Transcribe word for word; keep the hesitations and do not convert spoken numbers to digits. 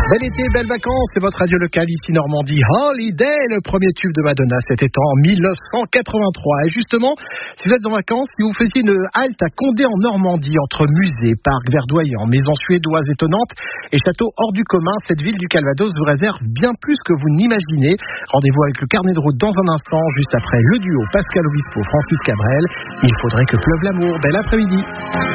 Bel été, belles vacances, c'est votre radio locale ici Normandie. Holiday, le premier tube de Madonna, c'était en dix-neuf cent quatre-vingt-trois. Et justement, si vous êtes en vacances, si vous faisiez une halte à Condé en Normandie, entre musées, parcs verdoyants, maisons suédoises étonnantes et châteaux hors du commun, cette ville du Calvados vous réserve bien plus que vous n'imaginez. Rendez-vous avec le carnet de route dans un instant, juste après le duo Pascal Obispo, Francis Cabrel. Il faudrait que pleuve l'amour. Bel après-midi.